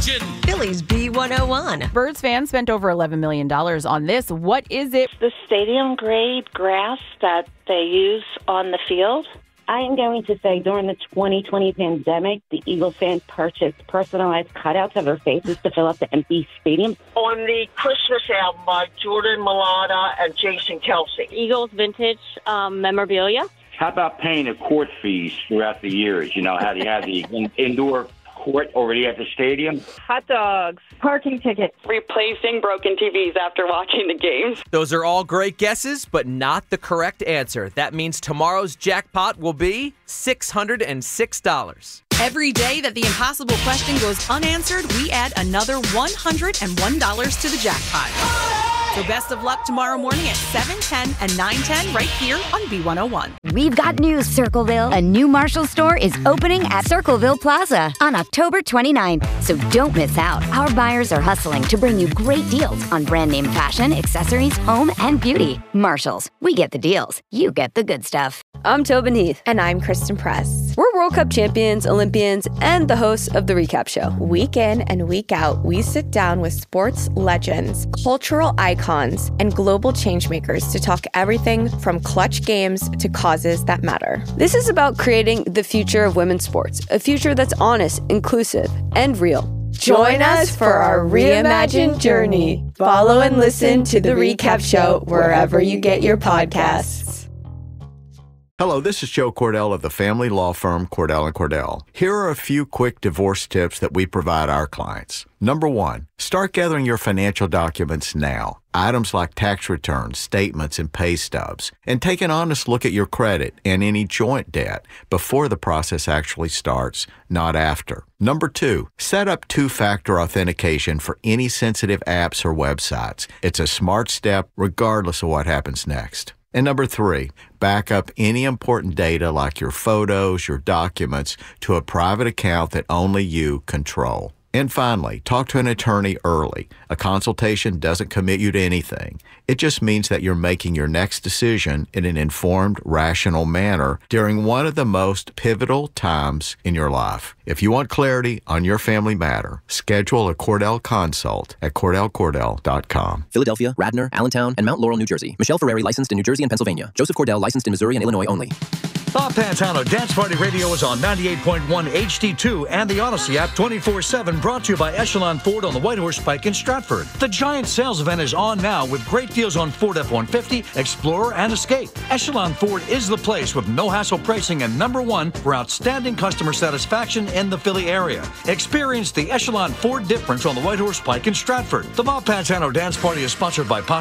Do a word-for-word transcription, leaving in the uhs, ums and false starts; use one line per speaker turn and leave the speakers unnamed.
Phillies B one oh one.
Birds fans spent over eleven million dollars on this. What is it?
The stadium-grade grass that they use on the field.
I am going to say during the twenty twenty pandemic, the Eagles fans purchased personalized cutouts of their faces to fill up the empty stadium.
On the Christmas album by Jordan Mailata and Jason Kelce.
Eagles vintage um, memorabilia.
How about paying the court fees throughout the years? You know, how do you have the in- indoor court already at the stadium?
Hot dogs.
Parking tickets.
Replacing broken T Vs after watching the games.
Those are all great guesses, but not the correct answer. That means tomorrow's jackpot will be six hundred six dollars.
Every day that the impossible question goes unanswered, we add another one hundred one dollars to the jackpot. So best of luck tomorrow morning at seven ten and nine ten right here on B one oh one.
We've got news, Circleville. A new Marshall store is opening at Circleville Plaza on October twenty-ninth. So don't miss out. Our buyers are hustling to bring you great deals on brand name fashion, accessories, home, and beauty. Marshalls. We get the deals. You get the good stuff.
I'm Tobin Heath. And I'm Kristen Press. We're World Cup champions, Olympians, and the hosts of The Recap Show.
Week in and week out, we sit down with sports legends, cultural icons, and global changemakers to talk everything from clutch games to causes that matter.
This is about creating the future of women's sports, a future that's honest, inclusive, and real.
Join us for our reimagined journey. Follow and listen to The Recap Show wherever you get your podcasts.
Hello, this is Joe Cordell of the family law firm Cordell and Cordell. Here are a few quick divorce tips that we provide our clients. Number one, start gathering your financial documents now. Items like tax returns, statements, and pay stubs. And take an honest look at your credit and any joint debt before the process actually starts, not after. Number two, set up two-factor authentication for any sensitive apps or websites. It's a smart step regardless of what happens next. And number three, back up any important data like your photos, your documents, to a private account that only you control. And finally, talk to an attorney early. A consultation doesn't commit you to anything. It just means that you're making your next decision in an informed, rational manner during one of the most pivotal times in your life. If you want clarity on your family matter, schedule a Cordell consult at cordell cordell dot com.
Philadelphia, Radnor, Allentown, and Mount Laurel, New Jersey. Michelle Ferreri, licensed in New Jersey and Pennsylvania. Joseph Cordell, licensed in Missouri and Illinois only.
Bob Pantano Dance Party Radio is on ninety-eight point one H D two and the Odyssey app twenty-four seven, brought to you by Echelon Ford on the Whitehorse Pike in Stratford. The giant sales event is on now with great deals on Ford F one fifty, Explorer, and Escape. Echelon Ford is the place with no-hassle pricing and number one for outstanding customer satisfaction in the Philly area. Experience the Echelon Ford difference on the Whitehorse Pike in Stratford. The Bob Pantano Dance Party is sponsored by